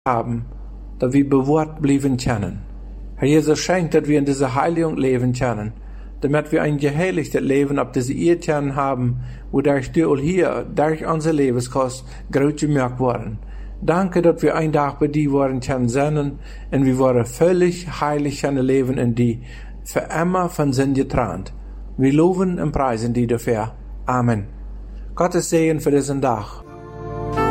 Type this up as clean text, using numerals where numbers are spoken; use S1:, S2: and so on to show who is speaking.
S1: haben, dass wir bewahrt bleiben können. Herr Jesus, schenkt, dass wir in dieser Heiligung leben können, damit wir ein geheiligtes Leben auf diese Erde haben, wodurch du hier, durch unsere Lebenskost, groß gemerkt worden. Danke, dass wir ein Tag bei dir waren können sein und wir waren völlig heilig können leben in dir, für immer von Sinn getrennt. Wir loben und preisen dir dafür. Amen. Gottes Segen für diesen Tag.